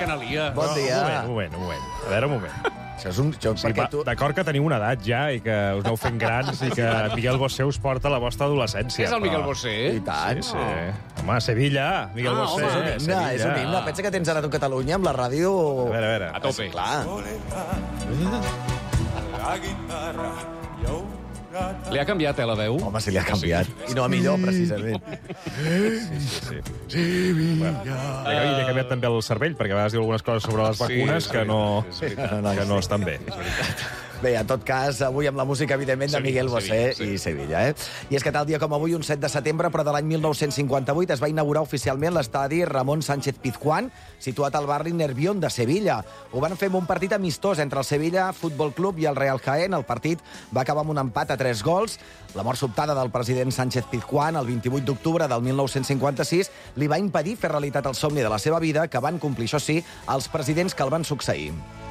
Analia. Bon dia. Un moment. A veure, un moment. Això és un... D'acord que teniu una edat ja i que us aneu fent grans i que Miguel Bosé us porta a la vostra adolescència. És el Miguel Bosé? I tant. Sí. Home, Sevilla, Miguel Bosé. home. És un himne. Pensa que tens ara tu Catalunya amb la ràdio... A veure. A tope. Clar. Li ha canviat, la veu? Home, se li ha canviat. I no a millor, precisament. Li he canviat també el cervell, perquè a vegades diu algunes coses sobre les vacunes que no estan bé. Bé, en tot cas, avui amb la música, evidentment, de Miguel Bosé i Sevilla. I és que tal dia com avui, un 7 de setembre, però de l'any 1958, es va inaugurar oficialment l'estadi Ramon Sánchez Pizjuán, situat al barri Nervión de Sevilla. Ho van fer amb un partit amistós entre el Sevilla Futbol Club i el Real Jaén. El partit va acabar amb un empat a 3 gols. La mort sobtada del president Sánchez Pizjuán el 28 d'octubre del 1956 li va impedir fer realitat el somni de la seva vida, que van complir, això sí, els presidents que el van succeir.